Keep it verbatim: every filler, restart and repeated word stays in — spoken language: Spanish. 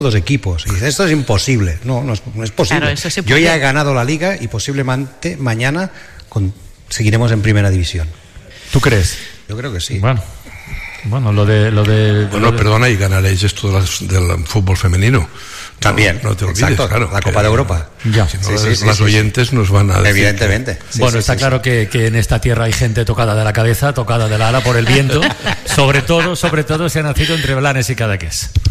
dos equipos. Y dice, esto es imposible. No, no es, no es posible. Claro, eso se Yo puede. ya he ganado la Liga y posiblemente mañana con, seguiremos en Primera División. ¿Tú crees? Yo creo que sí. Bueno, bueno, lo de... Lo de Bueno, lo de... perdona, y ganaréis esto de las, del fútbol femenino. También, no, no te olvides, exacto, claro. la Copa de Europa. Ya. Si no, Sí, las, sí, sí, las sí, oyentes sí. nos van a decir Evidentemente. que... Sí, bueno, sí, está sí, claro sí. Que, que en esta tierra hay gente tocada de la cabeza, tocada de la ala por el viento, sobre todo, sobre todo si ha nacido entre Blanes y Cadaqués.